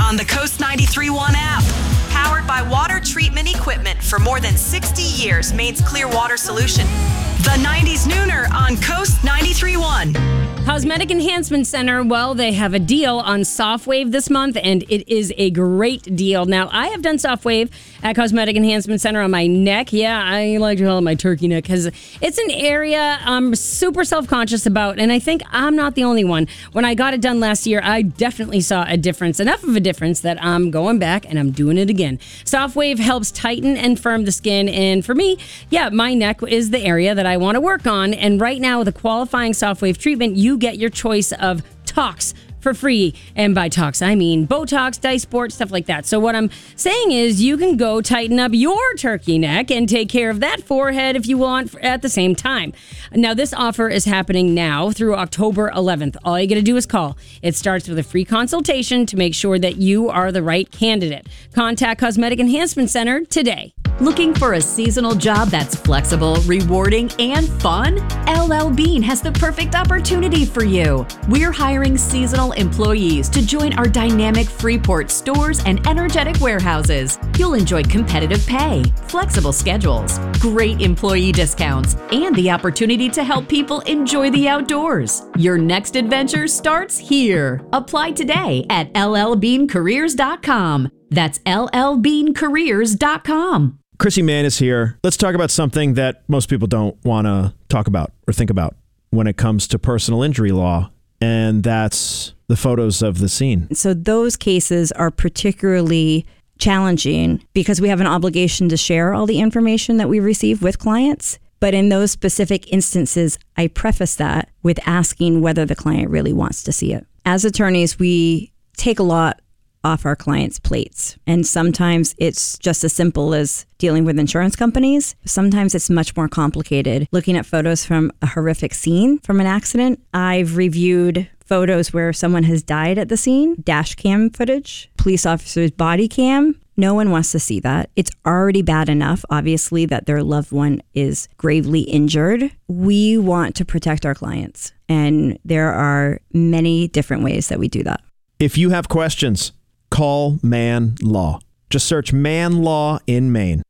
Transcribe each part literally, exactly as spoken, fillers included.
on the Coast ninety-three point one app. Powered by water treatment equipment for more than sixty years, Maine's clear water solution. The nineties Nooner on Coast ninety-three point one. Cosmetic Enhancement Center, well, they have a deal on SoftWave this month, and it is a great deal. Now, I have done SoftWave at Cosmetic Enhancement Center on my neck. Yeah, I like to call it my turkey neck because it's an area I'm super self-conscious about, and I think I'm not the only one. When I got it done last year, I definitely saw a difference, enough of a difference that I'm going back and I'm doing it again. SoftWave helps tighten and firm the skin, and for me, yeah, my neck is the area that I want to work on, and right now with a qualifying SoftWave treatment, you get your choice of Tox for free. And by Tox, I mean Botox, Dysport, stuff like that. So what I'm saying is you can go tighten up your turkey neck and take care of that forehead if you want at the same time. Now, this offer is happening now through October eleventh. All you got to do is call. It starts with a free consultation to make sure that you are the right candidate. Contact Cosmetic Enhancement Center today. Looking for a seasonal job that's flexible, rewarding, and fun? L L Bean has the perfect opportunity for you. We're hiring seasonal employees to join our dynamic Freeport stores and energetic warehouses. You'll enjoy competitive pay, flexible schedules, great employee discounts, and the opportunity to help people enjoy the outdoors. Your next adventure starts here. Apply today at L L bean careers dot com. That's L L bean careers dot com. Chrissy Mann is here. Let's talk about something that most people don't want to talk about or think about when it comes to personal injury law, and that's the photos of the scene. So those cases are particularly challenging because we have an obligation to share all the information that we receive with clients. But in those specific instances, I preface that with asking whether the client really wants to see it. As attorneys, we take a lot off our clients' plates. And sometimes it's just as simple as dealing with insurance companies. Sometimes it's much more complicated. Looking at photos from a horrific scene from an accident. I've reviewed photos where someone has died at the scene, dash cam footage, police officer's body cam. No one wants to see that. It's already bad enough, obviously, that their loved one is gravely injured. We want to protect our clients. And there are many different ways that we do that. If you have questions, call Man Law. Just search Man Law in Maine.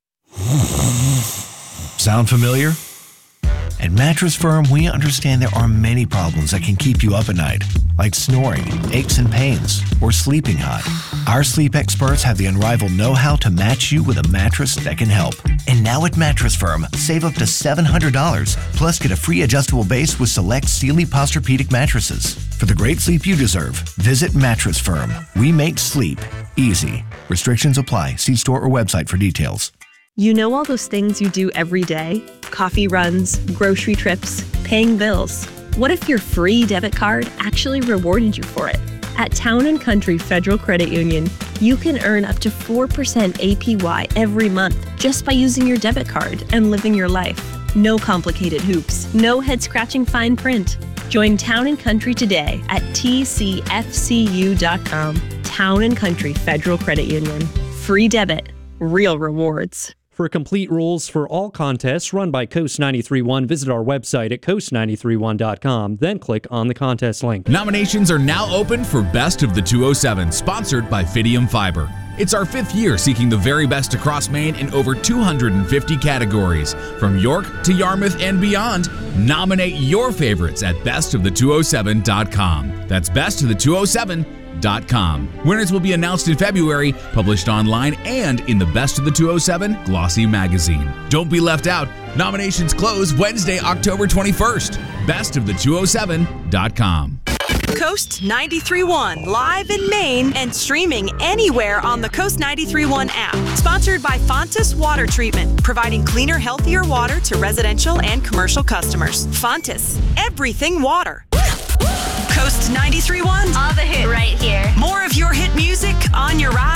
Sound familiar? At Mattress Firm, we understand there are many problems that can keep you up at night, like snoring, aches and pains, or sleeping hot. Our sleep experts have the unrivaled know-how to match you with a mattress that can help. And now at Mattress Firm, save up to seven hundred dollars, plus get a free adjustable base with select Sealy Posturepedic mattresses. For the great sleep you deserve, visit Mattress Firm. We make sleep easy. Restrictions apply. See store or website for details. You know all those things you do every day? Coffee runs, grocery trips, paying bills. What if your free debit card actually rewarded you for it? At Town and Country Federal Credit Union, you can earn up to four percent A P Y every month just by using your debit card and living your life. No complicated hoops, no head-scratching fine print. Join Town and Country today at T C F C U dot com. Town and Country Federal Credit Union. Free debit, real rewards. For complete rules for all contests run by Coast ninety-three point one, visit our website at coast ninety-three one dot com, then click on the contest link. Nominations are now open for Best of the two oh seven, sponsored by Fidium Fiber. It's our fifth year seeking the very best across Maine in over two hundred fifty categories. From York to Yarmouth and beyond, nominate your favorites at best of the two oh seven dot com. That's best of the two oh seven dot com. Winners will be announced in February, published online and in the Best of the two oh seven Glossy magazine. Don't be left out. Nominations close Wednesday, October twenty-first. best of the two oh seven dot com. Coast ninety-three point one, live in Maine and streaming anywhere on the Coast ninety-three point one app. Sponsored by Fontis Water Treatment, providing cleaner, healthier water to residential and commercial customers. Fontis, everything water. Coast ninety-three point one. All the hit right here. More of your hit music on your ride.